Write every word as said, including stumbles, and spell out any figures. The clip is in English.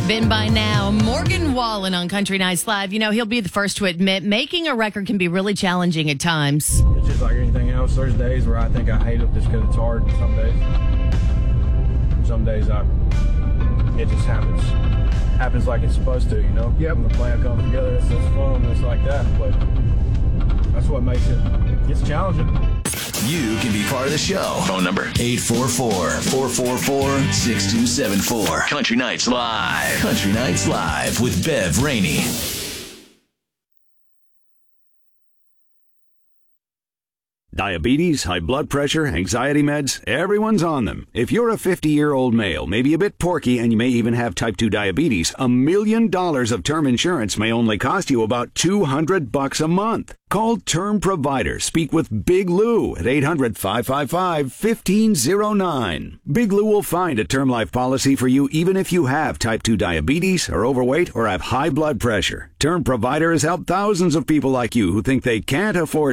Been by now, Morgan Wallen on Country Nights Live. You know, he'll be the first to admit making a record can be really challenging at times. It's just like anything else. There's days where I think I hate it just because it's hard. Some days, some days I, it just happens. Happens like it's supposed to, you know? Yep. When the plan comes together, it's just fun and it's like that. But that's what makes it, it's challenging. You can be part of the show. Phone number eight four four, four four four, six two seven four. Country Nights Live. Country Nights Live with Bev Rainey. Diabetes, high blood pressure, anxiety meds, everyone's on them. If you're a fifty-year-old male, maybe a bit porky, and you may even have type two diabetes, a million dollars of term insurance may only cost you about two hundred bucks a month. Call Term Provider. Speak with Big Lou at eight hundred, five five five, one five zero nine. Big Lou will find a term life policy for you even if you have type two diabetes, are overweight, or have high blood pressure. Term Provider has helped thousands of people like you who think they can't afford